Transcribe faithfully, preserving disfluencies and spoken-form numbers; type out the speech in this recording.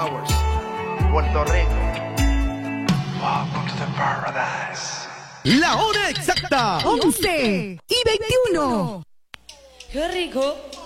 Puerto Rico. Welcome to the paradise. La hora exacta, once y veintiuno. ¡Qué rico!